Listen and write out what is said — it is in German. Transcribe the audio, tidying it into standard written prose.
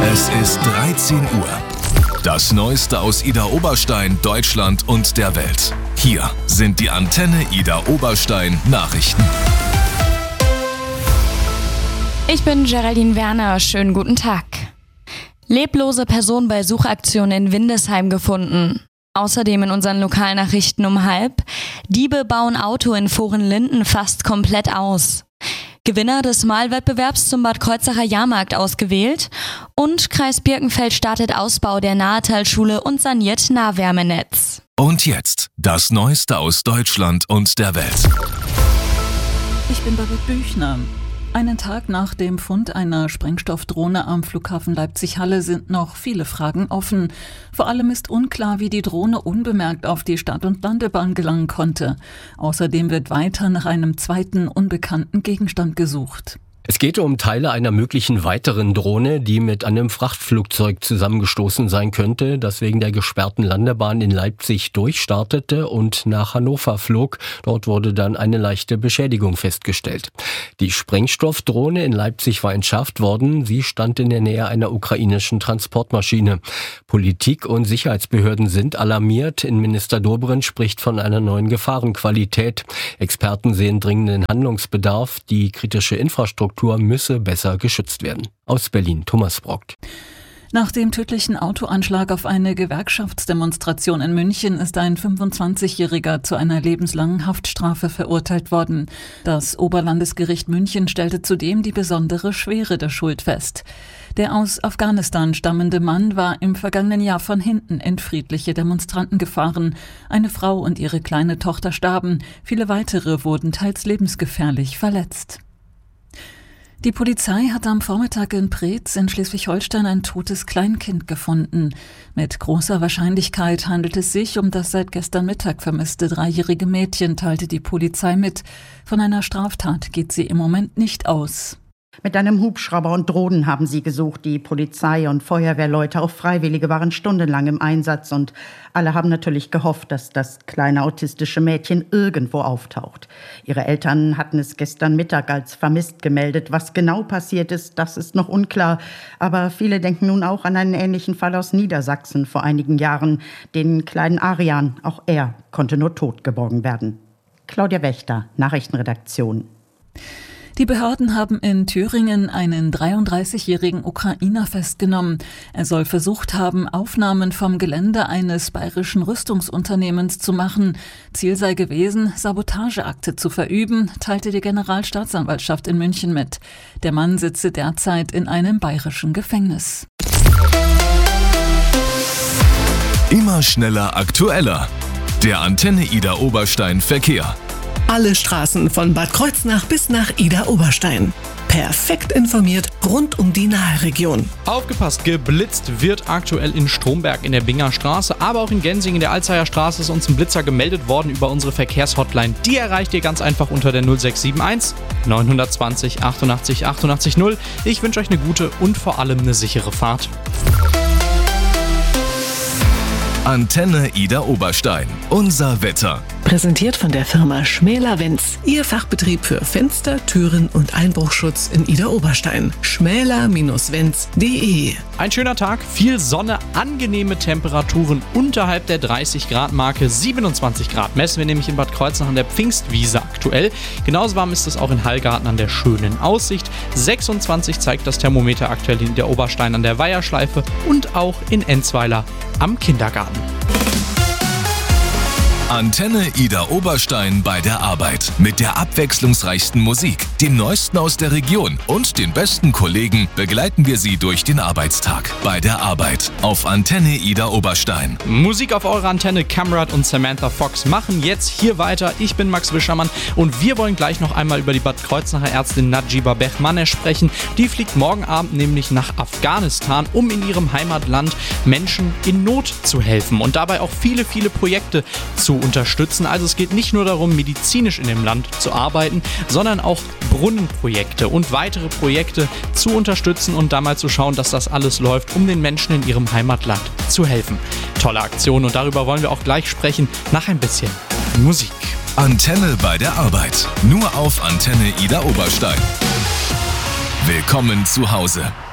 Es ist 13 Uhr. Das Neueste aus Idar-Oberstein, Deutschland und der Welt. Hier sind die Antenne Idar-Oberstein Nachrichten. Ich bin Geraldine Werner, schönen guten Tag. Leblose Person bei Suchaktion in Windesheim gefunden. Außerdem in unseren Lokalnachrichten um 12:30. Diebe bauen Auto in Vorenlinden fast komplett aus. Gewinner des Malwettbewerbs zum Bad Kreuznacher Jahrmarkt ausgewählt. Und Kreis Birkenfeld startet Ausbau der Nahetalschule und saniert Nahwärmenetz. Und jetzt das Neueste aus Deutschland und der Welt. Ich bin Birgit Büchner. Einen Tag nach dem Fund einer Sprengstoffdrohne am Flughafen Leipzig-Halle sind noch viele Fragen offen. Vor allem ist unklar, wie die Drohne unbemerkt auf die Start- und Landebahn gelangen konnte. Außerdem wird weiter nach einem zweiten unbekannten Gegenstand gesucht. Es geht um Teile einer möglichen weiteren Drohne, die mit einem Frachtflugzeug zusammengestoßen sein könnte, das wegen der gesperrten Landebahn in Leipzig durchstartete und nach Hannover flog. Dort wurde dann eine leichte Beschädigung festgestellt. Die Sprengstoffdrohne in Leipzig war entschärft worden. Sie stand in der Nähe einer ukrainischen Transportmaschine. Politik und Sicherheitsbehörden sind alarmiert. Innenminister Dobrindt spricht von einer neuen Gefahrenqualität. Experten sehen dringenden Handlungsbedarf. Die kritische Infrastruktur müsse besser geschützt werden. Aus Berlin, Thomas Brockt. Nach dem tödlichen Autoanschlag auf eine Gewerkschaftsdemonstration in München ist ein 25-Jähriger zu einer lebenslangen Haftstrafe verurteilt worden. Das Oberlandesgericht München stellte zudem die besondere Schwere der Schuld fest. Der aus Afghanistan stammende Mann war im vergangenen Jahr von hinten in friedliche Demonstranten gefahren. Eine Frau und ihre kleine Tochter starben. Viele weitere wurden teils lebensgefährlich verletzt. Die Polizei hat am Vormittag in Preetz in Schleswig-Holstein ein totes Kleinkind gefunden. Mit großer Wahrscheinlichkeit handelt es sich um das seit gestern Mittag vermisste 3-jährige Mädchen, teilte die Polizei mit. Von einer Straftat geht sie im Moment nicht aus. Mit einem Hubschrauber und Drohnen haben sie gesucht. Die Polizei und Feuerwehrleute, auch Freiwillige, waren stundenlang im Einsatz und alle haben natürlich gehofft, dass das kleine autistische Mädchen irgendwo auftaucht. Ihre Eltern hatten es gestern Mittag als vermisst gemeldet. Was genau passiert ist, das ist noch unklar. Aber viele denken nun auch an einen ähnlichen Fall aus Niedersachsen vor einigen Jahren, den kleinen Arian. Auch er konnte nur tot geborgen werden. Claudia Wächter, Nachrichtenredaktion. Die Behörden haben in Thüringen einen 33-jährigen Ukrainer festgenommen. Er soll versucht haben, Aufnahmen vom Gelände eines bayerischen Rüstungsunternehmens zu machen. Ziel sei gewesen, Sabotageakte zu verüben, teilte die Generalstaatsanwaltschaft in München mit. Der Mann sitze derzeit in einem bayerischen Gefängnis. Immer schneller, aktueller. Der Antenne Idar-Oberstein Verkehr. Alle Straßen von Bad Kreuznach bis nach Idar-Oberstein. Perfekt informiert rund um die Nahe-Region. Aufgepasst, geblitzt wird aktuell in Stromberg in der Binger Straße, aber auch in Gensing in der Alzheimer Straße ist uns ein Blitzer gemeldet worden über unsere Verkehrshotline. Die erreicht ihr ganz einfach unter der 0671 920 88 88 0. Ich wünsche euch eine gute und vor allem eine sichere Fahrt. Antenne Idar-Oberstein. Unser Wetter. Präsentiert von der Firma Schmäler-Wenz. Ihr Fachbetrieb für Fenster, Türen und Einbruchschutz in Idar-Oberstein. schmäler-wenz.de. Ein schöner Tag, viel Sonne, angenehme Temperaturen unterhalb der 30-Grad-Marke. 27 Grad messen wir nämlich in Bad Kreuznach an der Pfingstwiese aktuell. Genauso warm ist es auch in Hallgarten an der schönen Aussicht. 26 zeigt das Thermometer aktuell in der Oberstein an der Weiherschleife und auch in Enzweiler am Kindergarten. Antenne Idar-Oberstein bei der Arbeit. Mit der abwechslungsreichsten Musik, dem Neuesten aus der Region und den besten Kollegen begleiten wir Sie durch den Arbeitstag. Bei der Arbeit auf Antenne Idar-Oberstein. Musik auf eurer Antenne. Kamrat und Samantha Fox machen jetzt hier weiter. Ich bin Max Wischermann und wir wollen gleich noch einmal über die Bad Kreuznacher Ärztin Najiba Bechmaneh sprechen. Die fliegt morgen Abend nämlich nach Afghanistan, um in ihrem Heimatland Menschen in Not zu helfen und dabei auch viele, viele Projekte zu unterstützen. Also es geht nicht nur darum, medizinisch in dem Land zu arbeiten, sondern auch Brunnenprojekte und weitere Projekte zu unterstützen und da mal zu schauen, dass das alles läuft, um den Menschen in ihrem Heimatland zu helfen. Tolle Aktion und darüber wollen wir auch gleich sprechen, nach ein bisschen Musik. Antenne bei der Arbeit. Nur auf Antenne Idar-Oberstein. Willkommen zu Hause.